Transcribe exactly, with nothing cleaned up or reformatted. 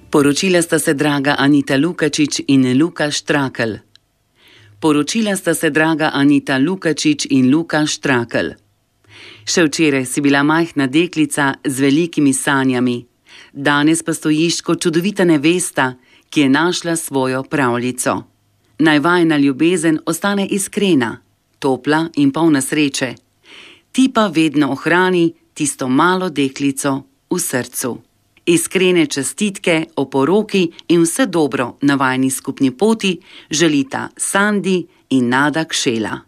Poročila sta se draga Anita Lukačič in Luka Štrakl. Poročila sta se draga Anita Lukačič in Luka Štrakl. Še včeraj si bila majhna deklica z velikimi sanjami. Danes pa stojiš kot čudovita nevesta, ki je našla svojo pravljico. Naj vajina ljubezen ostane iskrena, topla in polna sreče. Ti pa vedno ohrani tisto malo deklico v srcu. Iskrene čestitke o poroki in vse dobro na vajini skupni poti želita Sandi in Nada Kšela.